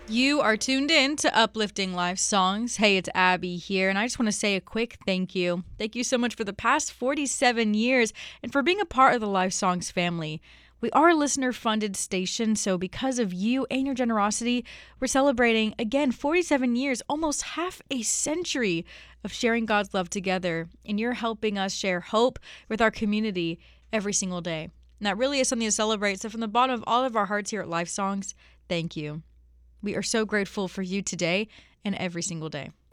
You are tuned in to Uplifting Life Songs. Hey, it's Abby here, and I just want to say a quick thank you. Thank you so much for the past 47 years and for being a part of the Life Songs family. We are a listener funded station, so because of you and your generosity, we're celebrating again 47 years, almost half a century of sharing God's love together. And you're helping us share hope with our community every single day. And that really is something to celebrate. So, from the bottom of all of our hearts here at Life Songs, thank you. We are so grateful for you today and every single day.